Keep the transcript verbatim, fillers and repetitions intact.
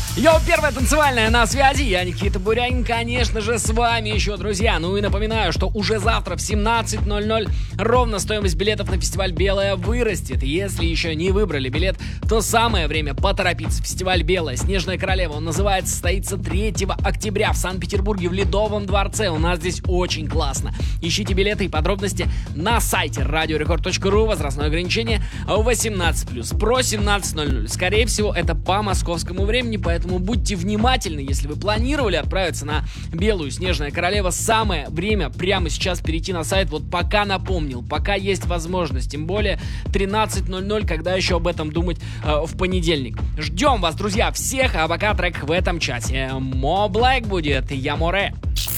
Йоу, первая танцевальная на связи, я Никита Бурянин, конечно же, с вами еще, друзья. Ну и напоминаю, что уже завтра в семнадцать ноль ноль ровно стоимость билетов на фестиваль «Белая» вырастет. Если еще не выбрали билет, то самое время поторопиться. Фестиваль «Белая», «Снежная королева», он называется, состоится третьего октября в Санкт-Петербурге в Ледовом дворце. У нас здесь очень классно. Ищите билеты и подробности на сайте радиорекорд точка ру. Возрастное ограничение восемнадцать плюс. Про семнадцать ноль ноль. Скорее всего, это по московскому времени, поэтому будьте внимательны, если вы планировали отправиться на «Белую», «Снежная королева». Самое время прямо сейчас перейти на сайт. Вот пока напомнил, пока есть возможность. Тем более тринадцать ноль ноль, когда еще об этом думать э, в понедельник. Ждем вас, друзья, всех. А пока трек в этом часе. Мо Блэк будет «Я Море».